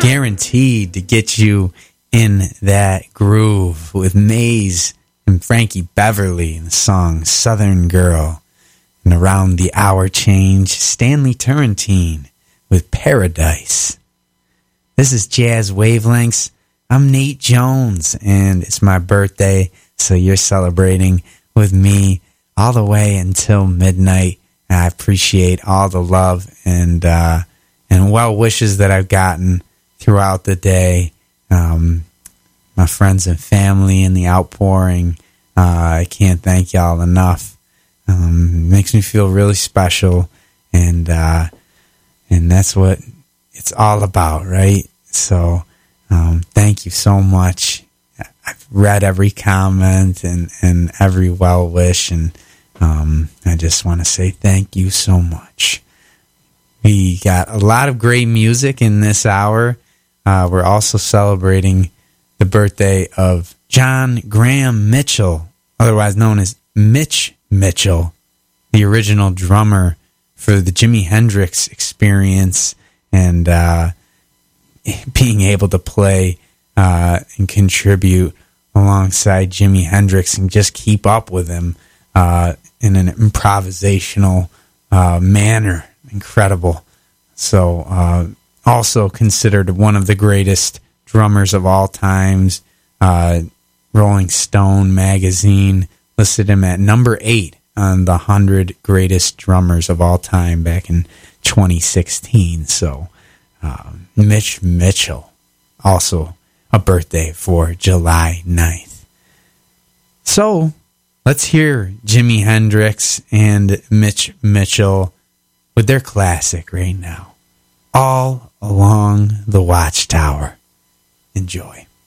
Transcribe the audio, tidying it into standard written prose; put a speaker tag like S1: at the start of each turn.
S1: guaranteed to get you in that groove with Maze and Frankie Beverly in the song Southern Girl. And around the hour change, Stanley Turrentine with Paradise. This is Jazz Wavelengths. I'm Nate Jones, and it's my birthday, so you're celebrating with me all the way until midnight. And I appreciate all the love and well wishes that I've gotten throughout the day. My friends and family and the outpouring. I can't thank y'all enough. Makes me feel really special, and that's what it's all about, right? So thank you so much. I've read every comment and every well wish, and I just want to say thank you so much. We got a lot of great music in this hour. We're also celebrating the birthday of John Graham Mitchell, otherwise known as Mitch Mitchell, the original drummer for the Jimi Hendrix Experience, and being able to play and contribute alongside Jimi Hendrix and just keep up with him in an improvisational manner. Incredible. So also considered one of the greatest drummers of all times. Rolling Stone magazine listed him at number 8 on the 100 greatest drummers of all time back in 2016. So Mitch Mitchell, also a birthday for July 9th. So let's hear Jimi Hendrix and Mitch Mitchell with their classic right now, All Along the Watchtower. Enjoy.